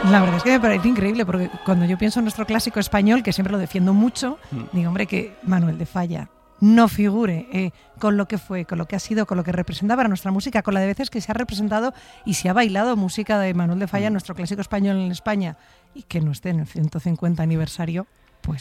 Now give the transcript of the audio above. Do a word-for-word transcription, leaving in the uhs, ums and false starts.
La verdad es que me parece increíble, porque cuando yo pienso en nuestro clásico español, que siempre lo defiendo mucho, mm. digo, hombre, que Manuel de Falla no figure eh, con lo que fue, con lo que ha sido, con lo que representa para nuestra música, con la de veces que se ha representado y se ha bailado música de Manuel de Falla, mm. nuestro clásico español en España, y que no esté en el ciento cincuenta aniversario.